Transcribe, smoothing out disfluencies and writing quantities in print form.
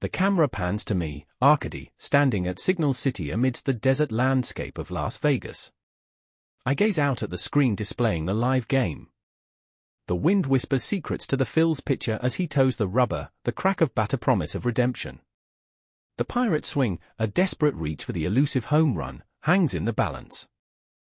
The camera pans to me, Arkady, standing at Signal City amidst the desert landscape of Las Vegas. I gaze out at the screen displaying the live game. The wind whispers secrets to the Phil's pitcher as he toes the rubber, the crack of bat a promise of redemption. The Pirates' swing, a desperate reach for the elusive home run, hangs in the balance.